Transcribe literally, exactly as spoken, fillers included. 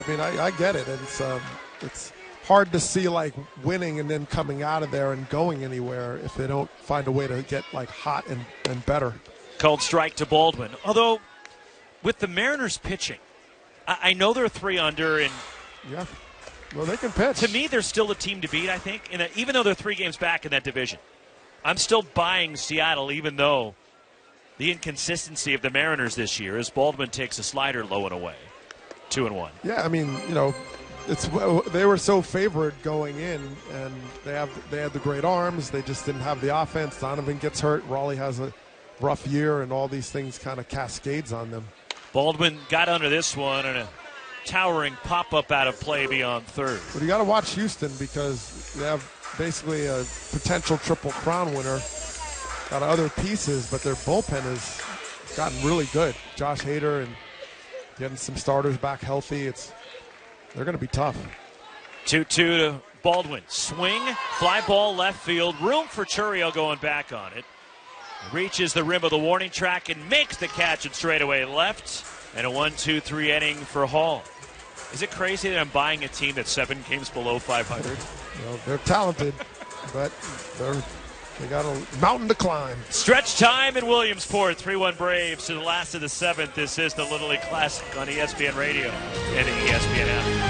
I mean, I, I get it. It's um, it's hard to see like winning and then coming out of there and going anywhere if they don't find a way to get like hot and, and better. Called strike to Baldwin. Although with the Mariners pitching, I, I know they're three under, and yeah, well they can pitch. To me, they're still a team to beat. I think, in a, even though they're three games back in that division, I'm still buying Seattle, even though the inconsistency of the Mariners this year as Baldwin takes a slider low and away. Two and one. Yeah, I mean, you know, it's they were so favored going in, and they have they had the great arms. They just didn't have the offense. Donovan gets hurt. Raleigh has a rough year, and all these things kind of cascades on them. Baldwin got under this one, and a towering pop-up out of play beyond third. But you got to watch Houston because they have basically a potential Triple Crown winner. Got other pieces, but their bullpen has gotten really good. Josh Hader and getting some starters back healthy. It's they're going to be tough. two two to Baldwin. Swing, fly ball left field. Room for Churio going back on it. Reaches the rim of the warning track and makes the catch and straightaway left. And a one two three inning for Hall. Is it crazy that I'm buying a team that's seven games below five hundred? Well, they're talented, but they're, they got a mountain to climb. Stretch time in Williamsport. three one Braves to the last of the seventh. This is the Little League Classic on E S P N Radio and the E S P N app.